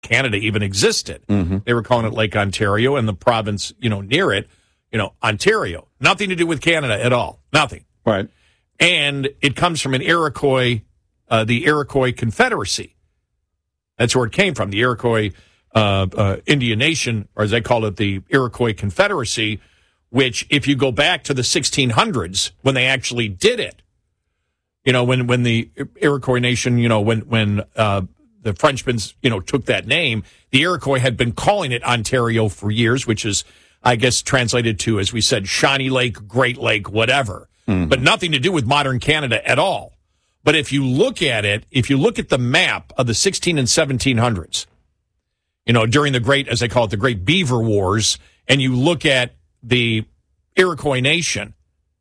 Canada even existed. They were calling it Lake Ontario, and the province, near it, Ontario. Nothing to do with Canada at all. Nothing. Right. And it comes from an Iroquois, the Iroquois Confederacy. That's where it came from, the Iroquois Indian Nation, or as they call it, the Iroquois Confederacy, which, if you go back to the 1600s, when they actually did it, when the Iroquois Nation, when the Frenchmen, took that name, the Iroquois had been calling it Ontario for years, which is, I guess, translated to, as we said, Shawnee Lake, Great Lake, whatever. But nothing to do with modern Canada at all. But if you look at it, if you look at the map of the 16 and 1700s, during the great, as they call it, the Great Beaver Wars, and you look at the Iroquois Nation,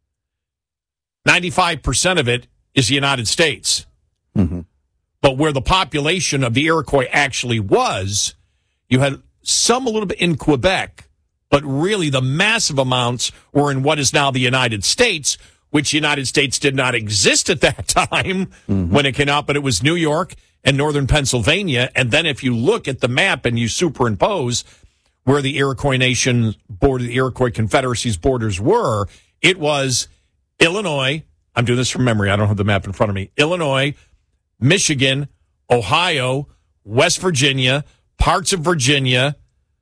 95% of it is the United States. But where the population of the Iroquois actually was, you had some a little bit in Quebec, but really the massive amounts were in what is now the United States, which the United States did not exist at that time when it came out, but it was New York and northern Pennsylvania. And then if you look at the map and you superimpose where the Iroquois Nation border, the Iroquois Confederacy's borders were, it was Illinois. I'm doing this from memory. I don't have the map in front of me. Illinois, Michigan, Ohio, West Virginia, parts of Virginia.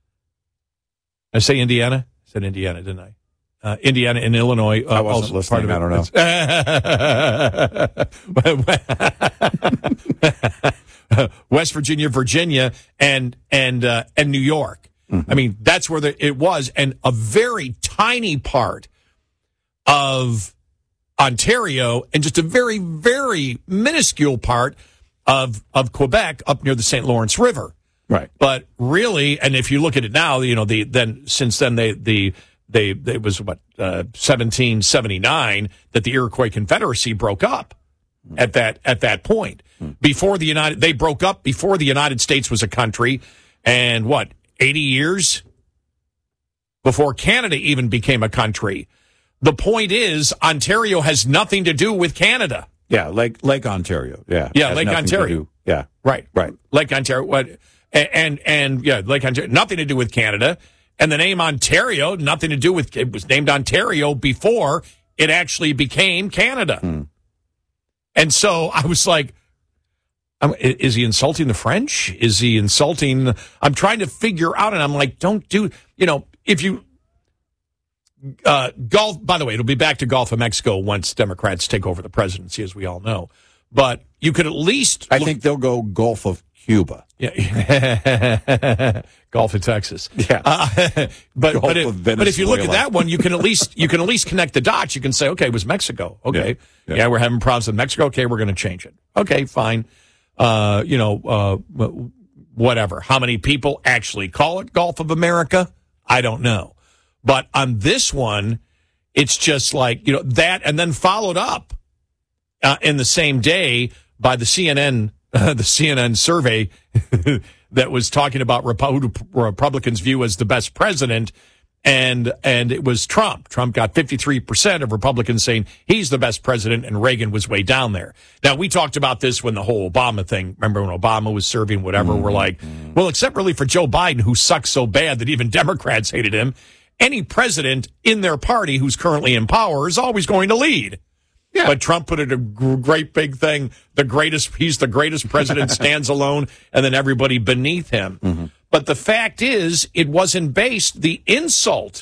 I say Indiana? I said Indiana, didn't I? Indiana and Illinois. I wasn't listening. I don't know. West Virginia, Virginia, and New York. I mean, that's where it was, and a very tiny part of Ontario, and just a very, very minuscule part of Quebec up near the St. Lawrence River. Right. But really, and if you look at it now, since then it was 1779 that the Iroquois Confederacy broke up at that point. They broke up before the United States was a country, and 80 years before Canada even became a country. The point is, Ontario has nothing to do with Canada. Yeah, Lake Ontario. Yeah. Yeah, Lake Ontario. Yeah. Right. Lake Ontario. And Lake Ontario, nothing to do with Canada. And the name Ontario, nothing to do with, it was named Ontario before it actually became Canada. And so I was like, is he insulting the French? Is he insulting, I'm trying to figure out, and I'm like, don't do, if you, Gulf, by the way, it'll be back to Gulf of Mexico once Democrats take over the presidency, as we all know. But you could at least, I think they'll go Gulf of Cuba. Yeah. Gulf of Texas. Yeah. But if you look at that one, you can at least connect the dots. You can say, okay, it was Mexico. Okay. Yeah, we're having problems with Mexico. Okay, we're going to change it. Okay, fine. Whatever. How many people actually call it Gulf of America? I don't know. But on this one, it's just like, that, and then followed up in the same day by the CNN survey that was talking about who Republicans view as the best president, and it was Trump. Trump got 53% of Republicans saying he's the best president, and Reagan was way down there. Now, we talked about this when the whole Obama thing, remember when Obama was serving whatever, we're like, well, except really for Joe Biden, who sucks so bad that even Democrats hated him, any president in their party who's currently in power is always going to lead. Yeah. But Trump put it a great big thing. He's the greatest president, stands alone, and then everybody beneath him. But the fact is, the insult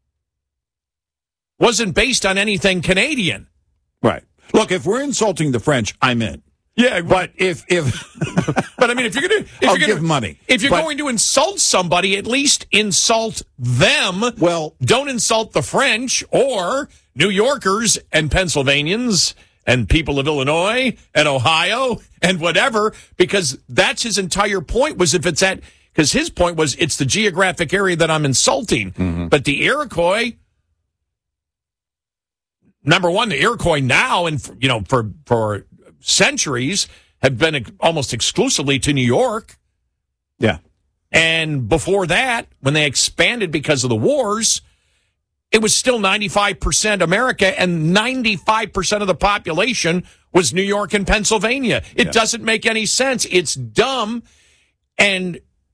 wasn't based on anything Canadian. Right. Look, if we're insulting the French, I'm in. Yeah, but if but I mean, if you're gonna give money. If you're going to insult somebody, at least insult them. Well, don't insult the French or New Yorkers and Pennsylvanians and people of Illinois and Ohio and whatever, because that's his entire point. Because his point was it's the geographic area that I'm insulting. But the Iroquois, number one, the Iroquois now and for centuries have been almost exclusively to New York. Yeah. And before that, when they expanded because of the wars, it was still 95% America, and 95% of the population was New York and Pennsylvania. It doesn't make any sense. It's dumb. And